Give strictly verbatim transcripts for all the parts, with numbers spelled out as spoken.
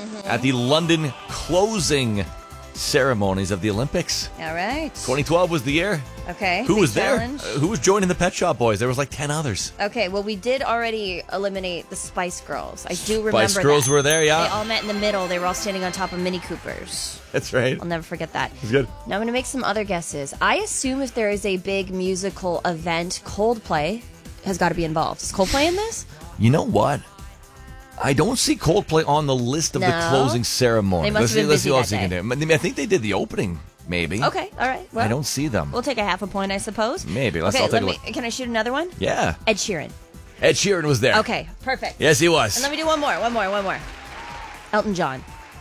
mm-hmm. at the London closing ceremonies of the Olympics. All right. twenty twelve was the year. Okay. Who was challenge. there? Uh, who was joining the Pet Shop Boys? There was like ten others. Okay, well, we did already eliminate the Spice Girls. I do remember Spice Girls that. were there, yeah. They all met in the middle. They were all standing on top of Mini Coopers. That's right. I'll never forget that. That's good. Now I'm going to make some other guesses. I assume if there is a big musical event, Coldplay has got to be involved. Is Coldplay in this? You know what? I don't see Coldplay on the list of No. the closing ceremony. They must let's have see, been let's see busy what that else you can do. I think they did the opening, maybe. Okay, all right. Well, I don't see them. We'll take a half a point, I suppose. Maybe. Let's okay, all take let a me, look. Can I shoot another one? Yeah. Ed Sheeran. Ed Sheeran was there. Okay, perfect. Yes, he was. And let me do one more, one more, one more. Elton John.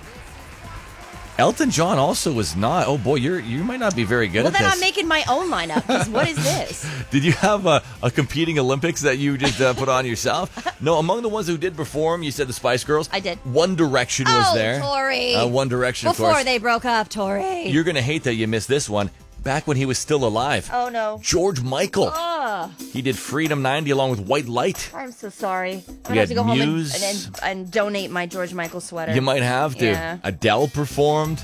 Elton John also was not. Oh boy, you're you might not be very good Well, at then this. I'm making my own lineup, 'cause what is this? Did you have a, a competing Olympics that you just uh, put on yourself? No, among the ones who did perform, you said the Spice Girls. I did. One Direction was oh, there. Tori. Uh, One Direction, Before of course. they broke up, Tori. You're going to hate that you missed this one. Back when he was still alive. Oh, no. George Michael. Oh, He did Freedom ninety along with White Light. I'm so sorry. I'm We going to have to had go home and, Muse. and, and, and donate my George Michael sweater. You might have to. Yeah. Adele performed.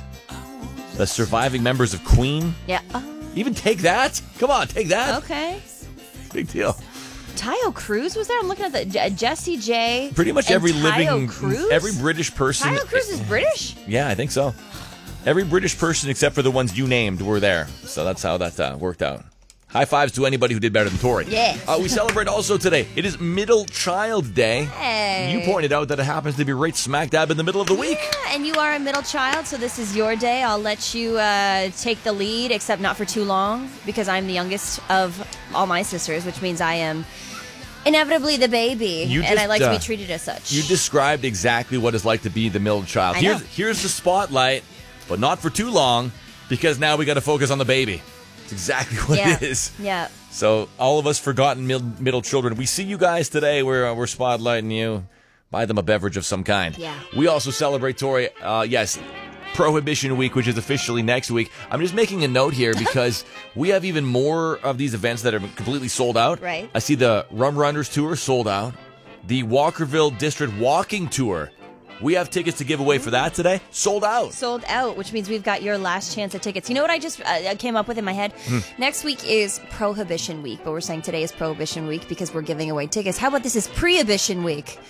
The surviving members of Queen. Yeah. Oh, Even Take That. Come on, Take That. okay. Big deal. Tayo Cruz was there? I'm looking at the J- Jesse J. Pretty much and every Tayo living, Cruz? every British person. Tayo Cruz is British? Yeah, I think so. Every British person except for the ones you named were there. So that's how that uh, worked out. High fives to anybody who did better than Tori. Yeah. Uh, we celebrate also today. It is Middle Child Day. Hey. You pointed out that it happens to be right smack dab in the middle of the week. Yeah, and you are a middle child, so this is your day. I'll let you uh, take the lead, except not for too long, because I'm the youngest of all my sisters, which means I am inevitably the baby, You and I just, like to uh, be treated as such. You described exactly what it's like to be the middle child. I know. Here's, here's the spotlight, but not for too long, because now we got to focus on the baby. It's exactly what yeah. it is. Yeah. So all of us forgotten mid- middle children, we see you guys today. We're uh, we're spotlighting you. Buy them a beverage of some kind. Yeah. We also celebrate, Tori, uh, yes, Prohibition Week, which is officially next week. I'm just making a note here because we have even more of these events that are completely sold out. Right. I see the Rum Runners Tour sold out. The Walkerville District Walking Tour. We have tickets to give away for that today. Sold out. Sold out, which means we've got your last chance at tickets. You know what I just uh, came up with in my head? Hmm. Next week is Prohibition Week, but we're saying today is Prohibition Week because we're giving away tickets. How about this is Pre-Hibition Week?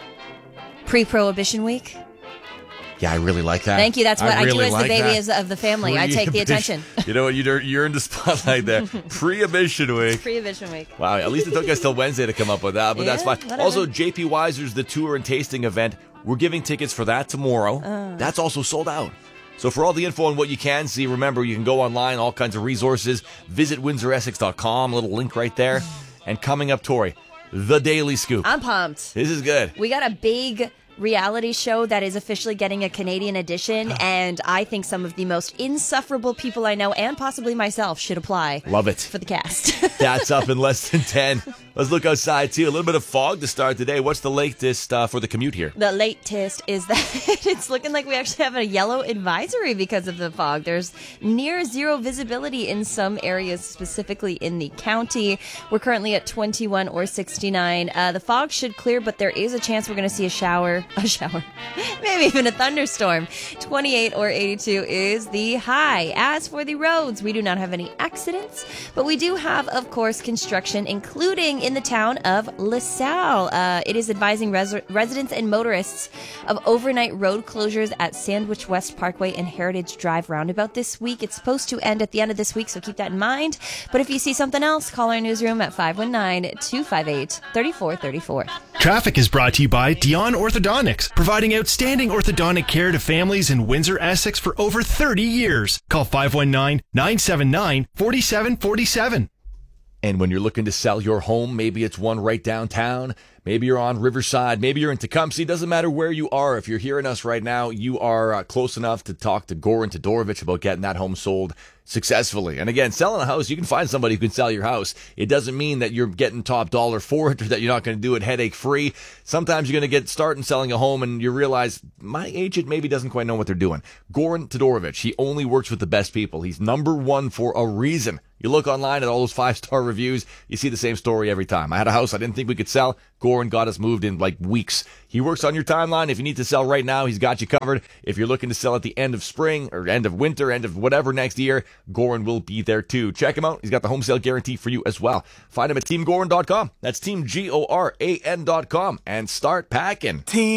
Pre-Prohibition Week? Yeah, I really like that. Thank you. That's what I, really do as like the baby that. as, of the family. I take the attention. You know what? You're, you're in the spotlight there. Pre-Hibition Week. Pre-Hibition Week. Wow, at least it took us till Wednesday to come up with that, but Yeah, that's fine. whatever. Also, J P Weiser's The Tour and Tasting event. We're giving tickets for that tomorrow. Uh. That's also sold out. So for all the info on what you can see, remember, you can go online, all kinds of resources. Visit windsor essex dot com, little link right there. And coming up, Tori, The Daily Scoop. I'm pumped. This is good. We got a big reality show that is officially getting a Canadian edition, and I think some of the most insufferable people I know, and possibly myself, should apply. Love it. For the cast. That's up in less than ten. Let's look outside, too. A little bit of fog to start today. What's the latest uh, for the commute here? The latest is that it's looking like we actually have a yellow advisory because of the fog. There's near zero visibility in some areas, specifically in the county. We're currently at twenty-one or sixty-nine. Uh, the fog should clear, but there is a chance we're going to see a shower. A shower. Maybe even a thunderstorm. twenty-eight or eighty-two is the high. As for the roads, we do not have any accidents, but we do have, of course, construction, including in the town of LaSalle. Uh, it is advising res- residents and motorists of overnight road closures at Sandwich West Parkway and Heritage Drive roundabout this week. It's supposed to end at the end of this week, so keep that in mind. But if you see something else, call our newsroom at five one nine, two five eight, three four three four. Traffic is brought to you by Dion Orthodontics, providing outstanding orthodontic care to families in Windsor, Essex for over thirty years. Call five one nine, nine seven nine, four seven four seven. And when you're looking to sell your home, maybe it's one right downtown, maybe you're on Riverside, maybe you're in Tecumseh, doesn't matter where you are. If you're hearing us right now, you are uh, close enough to talk to Goran Todorovic about getting that home sold. successfully. And again, selling a house, you can find somebody who can sell your house. It doesn't mean that you're getting top dollar for it or that you're not going to do it headache free. Sometimes you're going to get started selling a home and you realize my agent maybe doesn't quite know what they're doing. Goran Todorovich, he only works with the best people. He's number one for a reason. You look online at all those five-star reviews, you see the same story every time. I had a house I didn't think we could sell. Goran got us moved in like weeks. He works on your timeline. If you need to sell right now, he's got you covered. If you're looking to sell at the end of spring or end of winter, end of whatever next year, Goran will be there too. Check him out. He's got the home sale guarantee for you as well. Find him at team goran dot com. That's team G O R A N dot com and start packing. Team